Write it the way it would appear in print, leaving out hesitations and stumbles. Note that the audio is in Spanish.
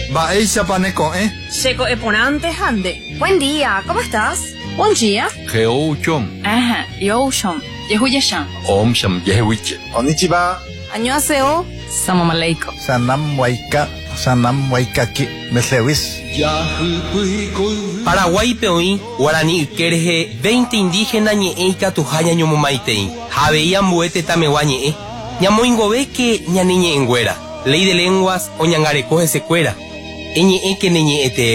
Baeisha paneco, Checo eponante hande. Buen día, ¿cómo estás? Buen día. Geouchom. Ajá, Yoshon. Yehuyashan. Om Sham Yehuiche. Konnichiwa. Annyeonghaseyo. Salam aleikum. Sanam waikaki. Meslewis. Paraguay peoí, Guarani Kerje, 20 indígenas ñeeika tujaña ñomomaitei. Javeía muete tameguañe. Ñamoingobe ñaniñe engüera. Ley de lenguas o ñangarecoge secuera. Eñe que neñe ete.